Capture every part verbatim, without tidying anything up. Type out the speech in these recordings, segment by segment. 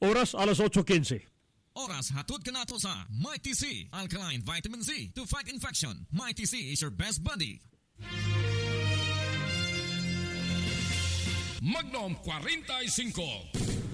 Oras alas eight fifteen. Oras hatod ka na to sa Mighty C, Alkaline Vitamin Z to fight infection. Mighty C is your best buddy. Magnum forty-five.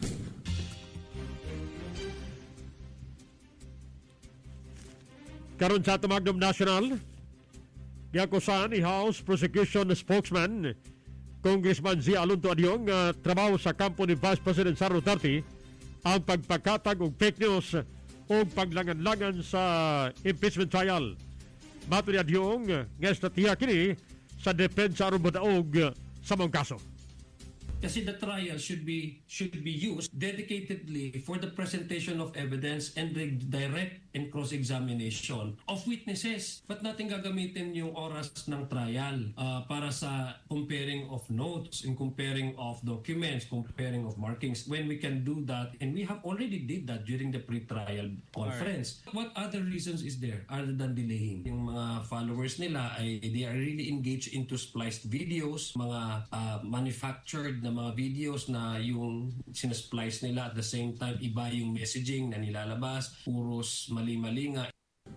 Karon sa ato Magnum National, giakusahan ni House Prosecution Spokesman Congressman Z. Alonto Adyong uh, trabaho sa kampo ni Vice President Sara Duterte ang pagpakatag og fake news o paglangan-langan sa impeachment trial. Mato ni Adyong nga estratiya kini sa depensa aron modaog sa mga kaso. Kasi the trial should be should be used dedicatedly for the presentation of evidence and the direct and cross-examination of witnesses. But natin gagamitin yung oras ng trial uh, para sa comparing of notes and comparing of documents, comparing of markings. When we can do that, and we have already did that during the pre-trial conference. Right. What other reasons is there other than delaying? Yung mga followers nila ay they are really engaged into spliced videos, mga uh, manufactured na mga videos na yung sinasplice nila at the same time iba yung messaging na nilalabas, puros mali-mali nga.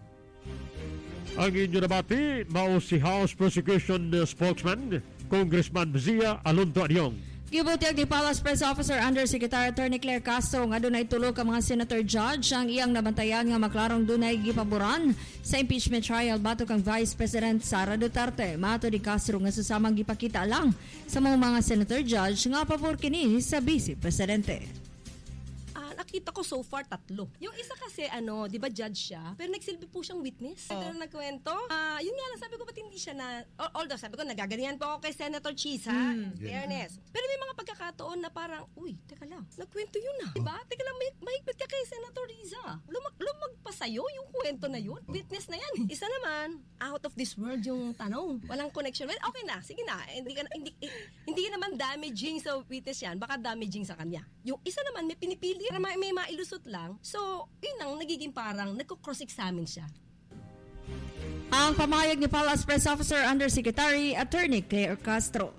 Ang inyo nabati, mao si House Prosecution Spokesman Congressman Zia Alonto Adyong. Gibutiag ni Palace Press Officer Undersecretary Attorney Claire Castro nga dunay tulo ka mga senator judge ang iyang nabantayan nga maklarong dunay gipaboran sa impeachment trial batok kang Vice President Sara Duterte. Mato ni Castro nga susamang gipakita lang sa mga mga senator judge nga pabor kini sa Vice Presidente. Nakita ko so far tatlo. Yung isa kasi ano, 'di ba judge siya, pero nagsilbi po siyang witness. Oh. Ito na nagkwento. Ah, uh, yun nga lang sabi ko ba't hindi siya na although sabi ko nagaganyan po ako kay Senator Cheese ha. Mm. Fairness. Pero may mga pagkakataon na parang, uy, teka lang. Nagkwento yun ah. 'Di ba? Teka lang, may mahigpit ka kay Senator Riza. Lumag lumagpa sa'yo yung kwento na yun. Witness na yan. Isa naman, out of this world yung tanong. Walang connection. Well, okay na. Sige na. Hindi ka, hindi hindi naman damaging sa witness yan. Baka damaging sa kanya. Yung isa naman may pinipili may, may mailusot lang. So, yun ang nagiging parang nagko-cross-examine siya. Ang pamayag ni Palace Press Officer Undersecretary Attorney Claire Castro.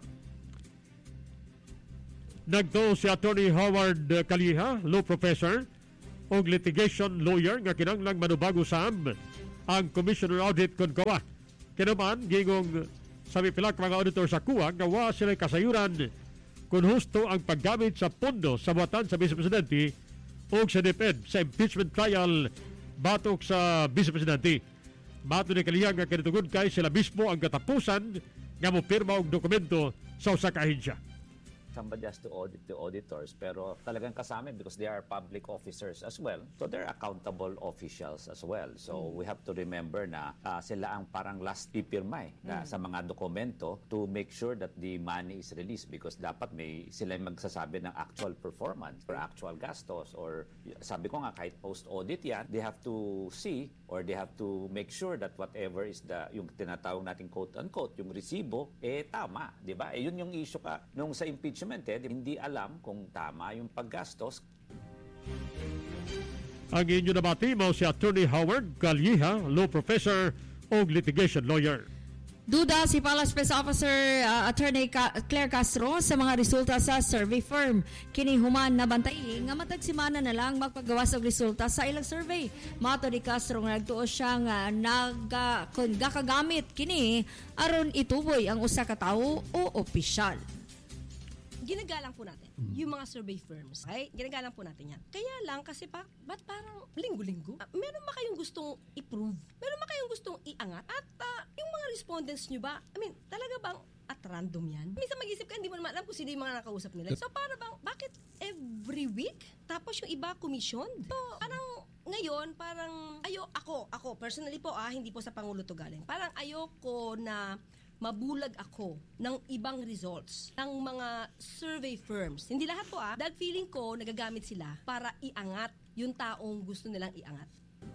Nagto si Attorney Howard Calleja, law professor o litigation lawyer nga kinahanglang manubago sa ang Commissioner Audit Concova. Kinaman, gingong sabi pila ka mga auditor sa C U A nga wa sila kasayuran kung husto ang paggamit sa pondo sa buhatan sa Vice Presidente o sa DepEd sa impeachment trial batok sa Vice Presidente. Bato ni Calleja nga kinitugod kay sila mismo ang katapusan nga mo pirma og dokumento sa usa ka ahensya. Somebody has to audit the auditors, pero talagang kasama because they are public officers as well. So they're accountable officials as well. So mm. we have to remember na uh, sila ang parang last pipirma eh, na mm. sa mga dokumento to make sure that the money is released because dapat may sila magsasabi ng actual performance or actual gastos or sabi ko nga kahit post-audit yan, they have to see or they have to make sure that whatever is the yung tinatawag nating quote-unquote, yung resibo, eh tama, di ba? Eh yun yung issue ka nung sa impeachment eh, hindi alam kung tama yung paggastos. Ang inyo nabati mo si Attorney Howard Calleja, law professor o litigation lawyer. Duda si Palace Press Officer uh, Attorney Ka- Claire Castro sa mga resulta sa survey firm. Kini human na bantay nga matag semana na lang magpagawas og resulta sa ilang survey. Mato ni Castro nga nagtuo siya nga naga kun gakagamit kini aron ituboy ang usa ka tawo o opisyal. Ginagalang po natin yung mga survey firms. Okay? Ginagalang po natin yan. Kaya lang kasi pa, ba't parang linggo-linggo? Uh, meron ba kayong gustong i-prove? Meron ba kayong gustong iangat? At uh, yung mga respondents nyo ba, I mean, talaga bang at random yan? Minsan mag-isip ka, hindi mo naman alam kung sino yung mga nakausap nila. So para bang, bakit every week? Tapos yung iba commissioned? So parang ngayon, parang ayo ako, ako personally po ah, hindi po sa Pangulo to galing. Parang ayoko na mabulag ako ng ibang results ng mga survey firms. Hindi lahat po ah, dahil feeling ko nagagamit sila para iangat yung taong gusto nilang iangat.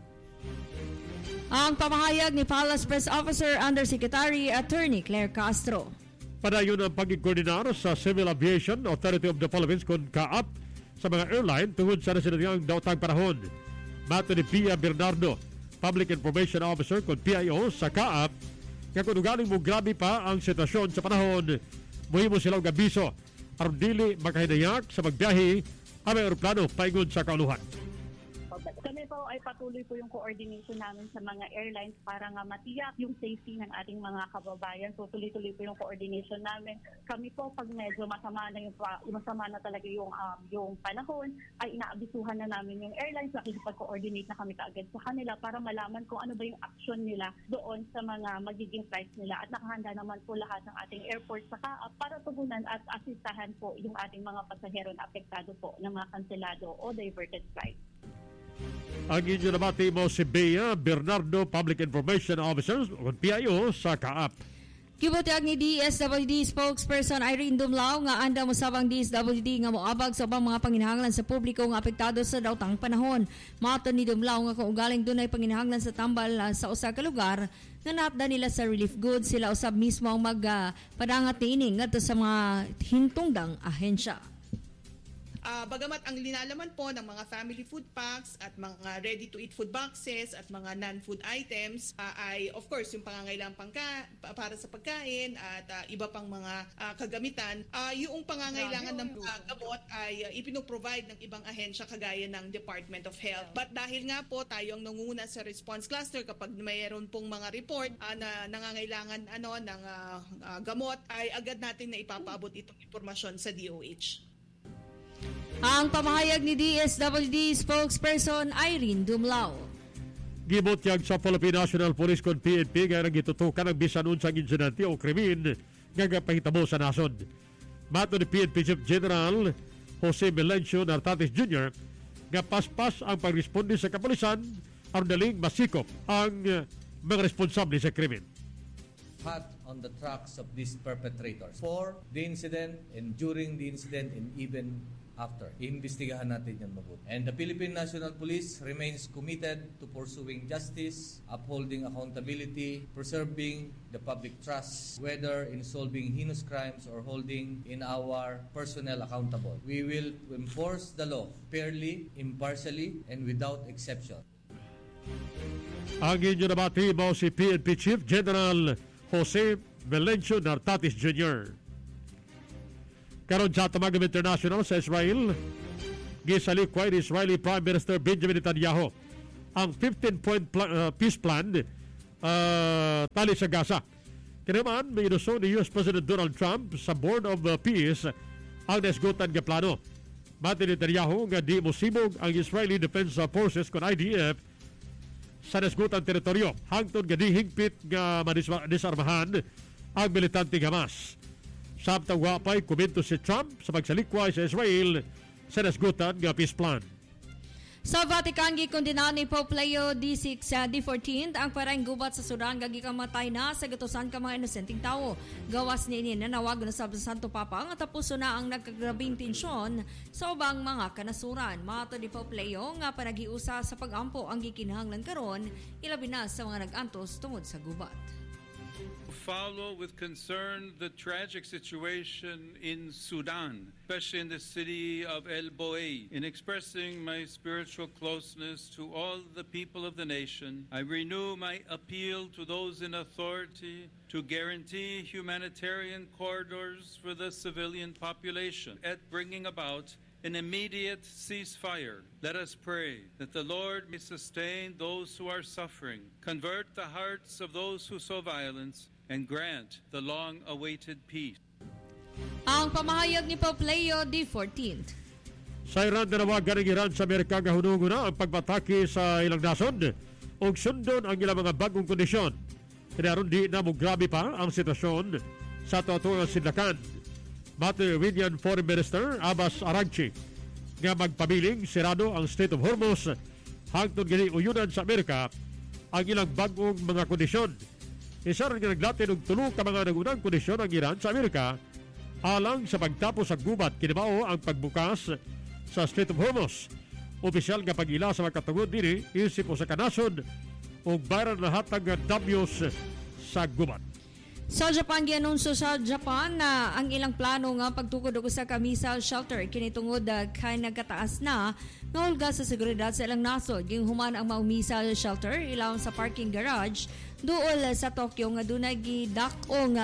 Ang pamahayag ni Palace Press Officer Undersecretary Attorney Claire Castro. Padayon ang pagkoordinar sa Civil Aviation Authority of the Philippines kung kaap sa mga airline tungod sa nasinadiyang daotang panahon. Mato ni Pia Bernardo, Public Information Officer kung P I O sa kaap, kaya kung galing mo grabe pa ang sitwasyon sa panahon, muhimo silang gabiso aron dili makahinayak sa magbiyahe ang aeroplano paingon sa kauluhan. Kami po ay patuloy po yung coordination namin sa mga airlines para nga matiyak yung safety ng ating mga kababayan. So tuloy-tuloy po yung coordination namin. Kami po pag medyo masama na yung masama na talaga yung um, yung panahon, ay inaabisuhan na namin yung airlines, nakikipag-coordinate na kami kaagad sa kanila para malaman kung ano ba yung action nila doon sa mga magiging flights nila. At nakahanda naman po lahat ng ating airport sa Kaap para tugunan at asistahan po yung ating mga pasahero na apektado po ng mga kanselado o diverted flights. Ang inyo nabati mo si Bea Bernardo, Public Information Officer o P I O sa Kaap. Gibutyag ni D S W D spokesperson Irene Dumlao nga anda mo sabang D S W D nga moabag sa ubang mga panginahanglan sa publiko nga apektado sa dawtang panahon. Mato ni Dumlao nga kung ugaling dunay panginahanglan sa tambal uh, sa usa ka lugar nga natda nila sa relief goods, sila usab mismo ang magpadangat uh, niining ngadto sa mga hintungdang ahensya. Uh, bagamat ang linalaman po ng mga family food packs at mga ready-to-eat food boxes at mga non-food items uh, ay of course yung pangangailangan pangka, para sa pagkain at uh, iba pang mga uh, kagamitan, uh, yung pangangailangan ng uh, gamot ay uh, ipinoprovide ng ibang ahensya kagaya ng Department of Health. But dahil nga po tayo ang nangunguna sa response cluster, kapag mayroon pong mga report uh, na nangangailangan ano ng uh, uh, gamot, ay agad natin na ipapaabot itong impormasyon sa D O H. Ang pamahayag ni D S W D spokesperson Irene Dumlao. Gibutyag sa Philippine National Police kon P N P nga nagitutukan ang bisan unsang insidente o krimen nga gapahitabo sa nasod. Mato ni P N P Chief General Jose Melencio Nartates Junior nga paspas ang pagresponde sa kapulisan aron daling masikop ang mga responsable sa krimen. Hot on the tracks of these perpetrators for the incident and during the incident and even after. Iimbestigahan natin yan mabuti. And the Philippine National Police remains committed to pursuing justice, upholding accountability, preserving the public trust, whether in solving heinous crimes or holding in our personnel accountable. We will enforce the law fairly, impartially, and without exception. Ang inyo nabati mo si P N P Chief General Jose Melencio Nartates Junior Karon sa Tamagam International sa Israel, gisalikway ni Israeli Prime Minister Benjamin Netanyahu ang fifteen-point pla- uh, peace plan uh, tali sa Gaza. Kinaman, may inuso ni U S President Donald Trump sa Board of uh, Peace ang nasgutan nga plano. Mati ni Netanyahu nga di mosibog ang Israeli Defense Forces kon I D F sa nasgutan teritoryo hangtod nga di higpit nga madisarmahan ang militanteng Hamas. Samtang wapay komento si Trump sa pagsalikway sa Israel sa nasgutan nga peace plan. Sa Vatican, gikondena ni Pope Leo D six, uh, D fourteen ang parang gubat sa Sudan gagikamatay na sa gatusan ka mga inosenteng tao. Gawas ni ini nanawag na sa Santo Papa nga tapuso na ang nagkagrabing tensyon sa ubang mga kanasuran. Mato ni Pope Leo nga panagiusa sa pagampo ang gikinahanglan karon ilabi na sa mga nagantos tungod sa gubat. Follow with concern the tragic situation in Sudan, especially in the city of El Boei. In expressing my spiritual closeness to all the people of the nation, I renew my appeal to those in authority to guarantee humanitarian corridors for the civilian population at bringing about an immediate ceasefire. Let us pray that the Lord may sustain those who are suffering, convert the hearts of those who sow violence, and grant the long-awaited peace. Ang pamahayag ni Pope Leo D fourteen. Sa Iran, nanawagan ng Iran sa Amerika nga hunungo na ang pagbatake sa ilang nasod o sundon ang ilang mga bagong kondisyon. Kinaroon di na mo grabe pa ang sitwasyon sa tuwa-tuwa sidlakan. Mati Iranian Foreign Minister Abbas Araghchi nga magpabiling sirado ang Strait of Hormuz hangtod gani uyunan sa Amerika ang ilang bagong mga kondisyon. Isa rin nga naglatin og tulo ka mga nagunang kondisyon ang Iran sa Amerika alang sa pagtapos sa gubat kinibao ang pagbukas sa Strait of Hormuz. Opisyal nga pag-ila sa magkatungod dini isip o sa kanasod o bayaran na hatag nga dabyos sa gubat. Sa Japan, gianunsyo sa Japan na ang ilang plano nga pagtukod og usa ka missile shelter kini tungod uh, kay nagkataas na nga hulga sa seguridad sa ilang nasod. Ginghuman ang mga missile shelter ilawon sa parking garage duol sa Tokyo nga dunay gidak-o nga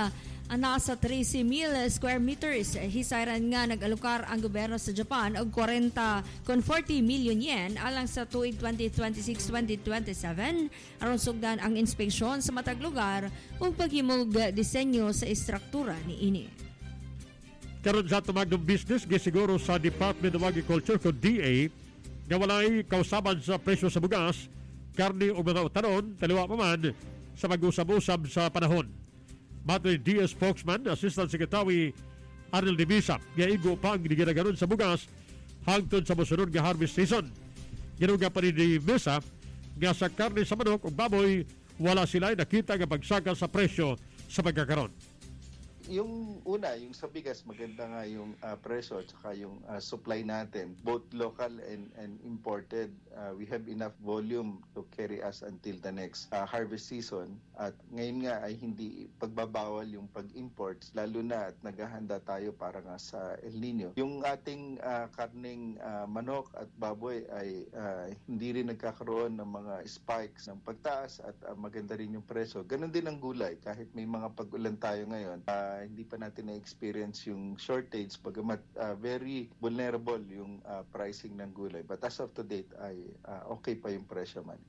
ana sa thirty mil square meters. Hisayran nga nag-alukar ang gobyerno sa Japan og forty kon forty million yen alang sa tuig twenty twenty-six twenty twenty-seven aron sugdan ang inspeksyon sa matag lugar ug paghimog disenyo sa istruktura niini. Karon sa tumagdong business gisiguro sa Department of Agriculture ko D A nga walay kausaban sa presyo sa bugas, karne o mga utanon, taliwa pa man sa mag-usab-usab sa panahon. Matoy D A spokesman, Assistant Secretary Arnel Dimisa, gaigo pa ang ginagaron sa bugas hangtod sa mosunod nga harvest season. Ginuga pa rin ni Mesa nga sa karne sa manok o baboy, wala sila nakita nga pagsaka sa presyo sa pagkakaroon. Yung una, yung sa bigas, maganda nga yung uh, presyo at saka yung uh, supply natin, both local and, and imported. Uh, we have enough volume to carry us until the next uh, harvest season. At ngayon nga ay hindi pagbabawal yung pag-imports, lalo na at naghahanda tayo para nga sa El Nino. Yung ating uh, karning uh, manok at baboy ay uh, hindi rin nagkakaroon ng mga spikes ng pagtaas at uh, maganda rin yung presyo. Ganon din ang gulay, kahit may mga pag-ulan tayo ngayon. Uh, hindi pa natin na-experience yung shortage bagamat uh, very vulnerable yung uh, pricing ng gulay. But as of to date ay uh, okay pa yung presyo man.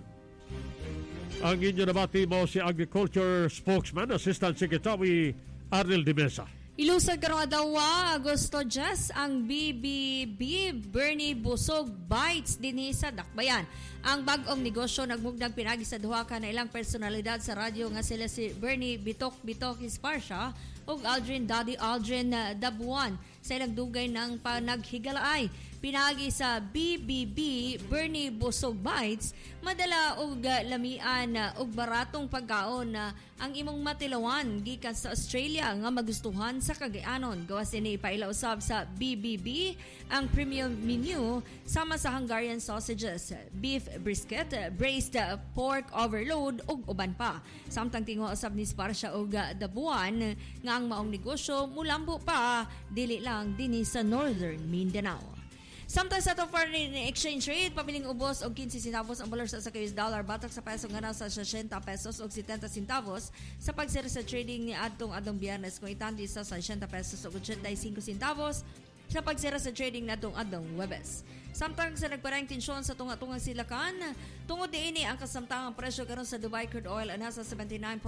Ang inyo nabati mo si Agriculture Spokesman, Assistant Secretary Arnel Dimesa. Ilusag karong adlaw Agosto Jess ang B B B Bernie Busog Bites dinhi sa Dakbayan. Ang bag-ong negosyo nagmugdag pinagi sa duha ka na ilang personalidad sa radyo nga sila si Bernie Bitok Bitok Isparsha ug Aldrin Daddy Aldrin Dabuan sa ilang dugay ng panaghigalaay. Pinagi sa B B B Bernie Busog Bites, madala og lamian og baratong pagkaon na ang imong matilawan gikan sa Australia nga magustuhan sa Cagayanon. Gawas ini ipaila usab sa B B B ang premium menu sama sa Hungarian sausages, beef brisket, braised pork overload ug uban pa. Samtang tingo usab ni Sparsha og Dabuan nga ang maong negosyo mulambo pa dili lang dinhi sa Northern Mindanao. Samtang sa ito foreign exchange rate, pabiling ubos og fifteen centavos ang dolar sa U S dollar, batak sa peso nga na sa sixty pesos og seventy centavos sa pagsira sa trading ni adtong adtong Biyernes kung itandi sa sixty pesos og eighty-five centavos sa pagsira sa trading na adtong adtong Huwebes. Samtang sa nagparang tensyon sa tunga-tungang silakan, tungod diini ang kasamtangang presyo karon sa Dubai crude oil ana sa seventy-nine